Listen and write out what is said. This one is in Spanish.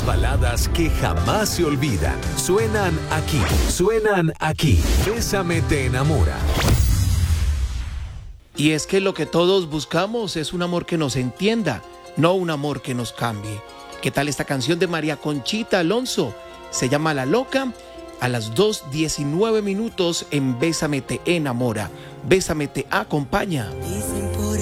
Las baladas que jamás se olvidan suenan aquí. Bésame te enamora. Y es que lo que todos buscamos es un amor que nos entienda, no un amor que nos cambie. ¿Qué tal esta canción de María Conchita Alonso? Se llama La Loca, a las 2:19 en Bésame te enamora. Bésame te acompaña. Dice